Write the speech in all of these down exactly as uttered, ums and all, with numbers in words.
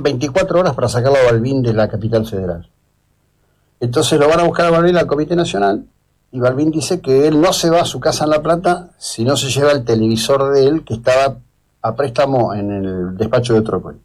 veinticuatro horas para sacarlo a Balbín de la capital federal. Entonces lo van a buscar a Balbín al Comité Nacional, y Balbín dice que él no se va a su casa en La Plata si no se lleva el televisor de él, que estaba a préstamo en el despacho de Trócoli.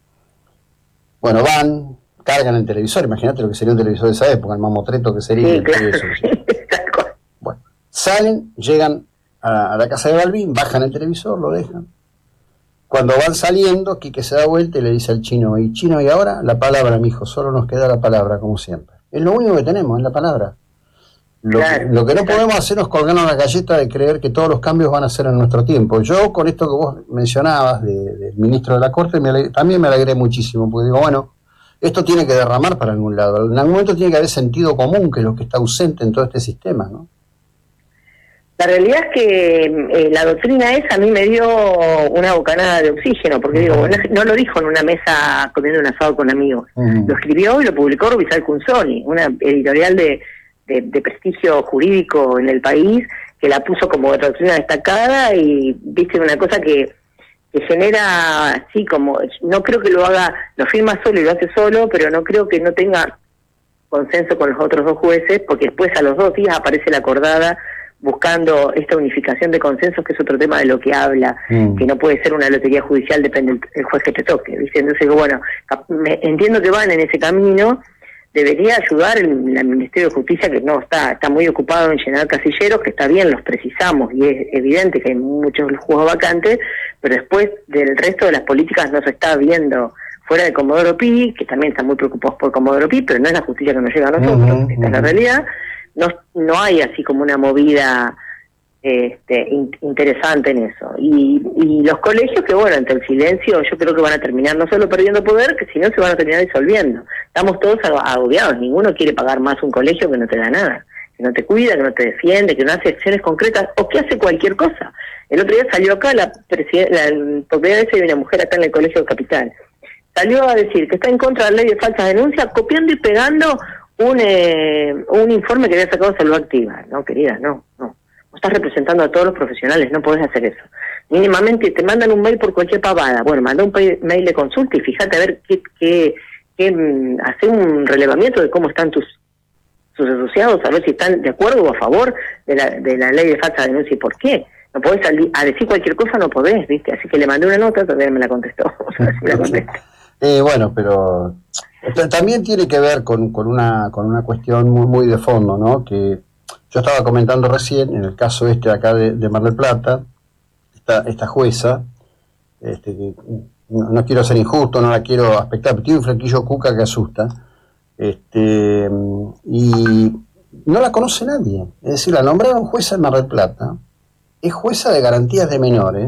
Bueno, van, cargan el televisor, imagínate lo que sería un televisor de esa época, el mamotreto que sería. Sí, claro. Eso, ¿sí? Bueno, salen, llegan a, a la casa de Balbín, bajan el televisor, lo dejan. Cuando van saliendo, Quique se da vuelta y le dice al chino, y chino, y ahora la palabra, mijo, solo nos queda la palabra, como siempre. Es lo único que tenemos, es la palabra. Lo, claro, que, lo que no claro. podemos hacer es colgarnos la galleta de creer que todos los cambios van a ser en nuestro tiempo. Yo, con esto que vos mencionabas de, del ministro de la Corte, me alegre, también me alegré muchísimo, porque digo, bueno, esto tiene que derramar para algún lado. En algún momento tiene que haber sentido común, que es lo que está ausente en todo este sistema, ¿no? La realidad es que eh, la doctrina esa a mí me dio una bocanada de oxígeno, porque digo, no, no lo dijo en una mesa comiendo un asado con amigos, uh-huh. lo escribió y lo publicó Rubizal Cunzoni, una editorial de, de, de prestigio jurídico en el país, que la puso como doctrina destacada, y viste una cosa que, que genera así como, no creo que lo haga, lo firma solo y lo hace solo, pero no creo que no tenga consenso con los otros dos jueces, porque después a los dos días aparece la acordada buscando esta unificación de consensos, que es otro tema de lo que habla, mm. que no puede ser una lotería judicial, depende del juez que te toque, ¿viste? Entonces, bueno, me, entiendo que van en ese camino, debería ayudar el, el Ministerio de Justicia, que no está está muy ocupado en llenar casilleros, que está bien, los precisamos, y es evidente que hay muchos juegos vacantes, pero después del resto de las políticas no se está viendo, fuera de Comodoro Pi, que también están muy preocupados por Comodoro Pi, pero no es la justicia que nos llega a nosotros, mm-hmm. esta es la realidad. No, no hay así como una movida este, in, interesante en eso. Y, y los colegios que, bueno, ante el silencio yo creo que van a terminar no solo perdiendo poder, que si no se van a terminar disolviendo. Estamos todos agobiados, ninguno quiere pagar más un colegio que no te da nada, que no te cuida, que no te defiende, que no hace acciones concretas o que hace cualquier cosa. El otro día salió acá, la, la por primera vez hay una mujer acá en el Colegio de Capital, salió a decir que está en contra de la ley de falsas denuncias, copiando y pegando un eh, un informe que había sacado Salud Activa. No, querida, no, no. No estás representando a todos los profesionales, no podés hacer eso. Mínimamente te mandan un mail por cualquier pavada. Bueno, manda un mail de consulta y fíjate a ver qué, qué, qué mm, hace un relevamiento de cómo están tus sus asociados, a ver si están de acuerdo o a favor de la de la ley de falsa denuncia y por qué. No podés salir a decir cualquier cosa, no podés, ¿viste? Así que le mandé una nota, todavía me la contestó. O sea, sí la contesta. Eh, bueno, pero también tiene que ver con, con una con una cuestión muy muy de fondo, ¿no? Que yo estaba comentando recién, en el caso este acá de, de Mar del Plata, esta, esta jueza, este, que no, no quiero ser injusto, no la quiero aspectar, pero tiene un flequillo cuca que asusta, este, y no la conoce nadie. Es decir, la nombraron jueza en Mar del Plata, es jueza de garantías de menores,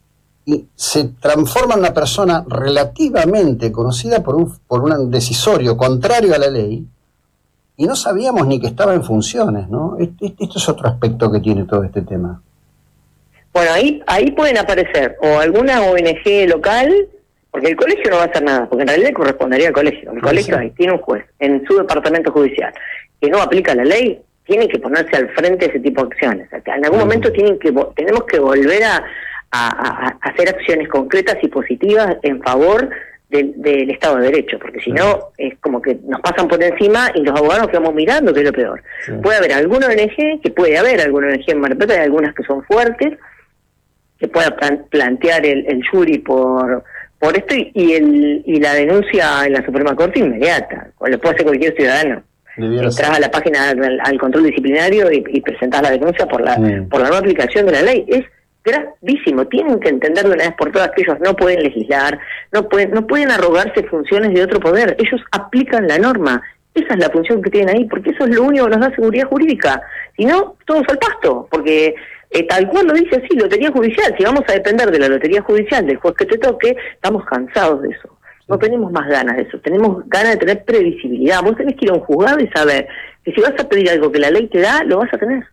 y se transforma en una persona relativamente conocida por un, por un decisorio contrario a la ley, y no sabíamos ni que estaba en funciones, ¿no? Este, esto es otro aspecto que tiene todo este tema. Bueno, ahí ahí pueden aparecer o alguna O N G local, porque el colegio no va a hacer nada, porque en realidad correspondería al colegio. El colegio sí. ahí tiene un juez en su departamento judicial que no aplica la ley, tiene que ponerse al frente de ese tipo de acciones. O sea, que en algún uh-huh. momento tienen que tenemos que volver a A, a, a hacer acciones concretas y positivas en favor del, del Estado de Derecho, porque si no es como que nos pasan por encima y los abogados nos quedamos mirando, que es lo peor. Sí. Puede haber alguna O N G, que puede haber alguna O N G en Mar del Plata, hay algunas que son fuertes, que pueda plan, plantear el, el jury por por esto y, y el y la denuncia en la Suprema Corte inmediata, o lo puede hacer cualquier ciudadano. Entras a la página al, al control disciplinario y, y presentás la denuncia por la sí. por la no aplicación de la ley. Es gravísimo, tienen que entender de una vez por todas que ellos no pueden legislar, no pueden, no pueden arrogarse funciones de otro poder, ellos aplican la norma, esa es la función que tienen ahí, porque eso es lo único que nos da seguridad jurídica, si no, todos al pasto, porque eh, tal cual lo dice así, lotería judicial, si vamos a depender de la lotería judicial, del juez que te toque, estamos cansados de eso, no tenemos más ganas de eso, tenemos ganas de tener previsibilidad, vos tenés que ir a un juzgado y saber que si vas a pedir algo que la ley te da, lo vas a tener.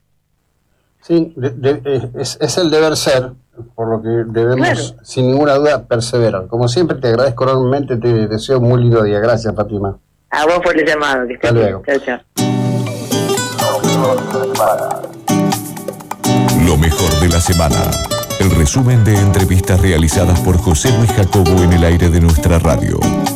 Sí, de, de, es, es el deber ser, por lo que debemos, claro. sin ninguna duda, perseverar. Como siempre, te agradezco enormemente, te deseo un muy lindo día. Gracias, Fátima. A vos por el llamado. Que Hasta luego. Chao, chao. Lo mejor de la semana. El resumen de entrevistas realizadas por José Luis Jacobo en el aire de nuestra radio.